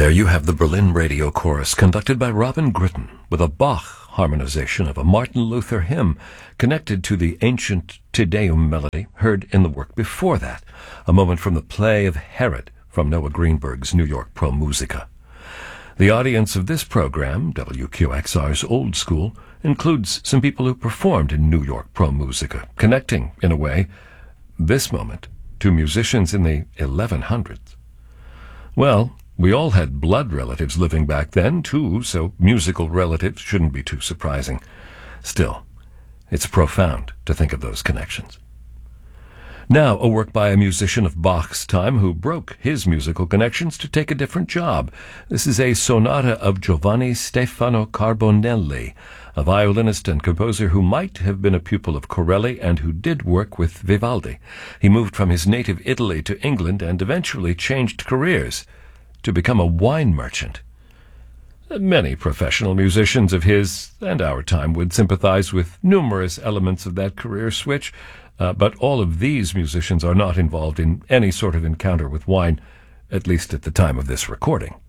There you have the Berlin Radio Chorus, conducted by Robin Gritton, with a Bach harmonization of a Martin Luther hymn connected to the ancient Te Deum melody heard in the work before that, a moment from the play of Herod from Noah Greenberg's New York Pro Musica. The audience of this program, WQXR's Old School, includes some people who performed in New York Pro Musica, connecting, in a way, this moment to musicians in the 1100s. Well, we all had blood relatives living back then, too, so musical relatives shouldn't be too surprising. Still, it's profound to think of those connections. Now, a work by a musician of Bach's time who broke his musical connections to take a different job. This is a sonata of Giovanni Stefano Carbonelli, a violinist and composer who might have been a pupil of Corelli and who did work with Vivaldi. He moved from his native Italy to England and eventually changed careers to become a wine merchant. Many professional musicians of his and our time would sympathize with numerous elements of that career switch, but all of these musicians are not involved in any sort of encounter with wine, at least at the time of this recording.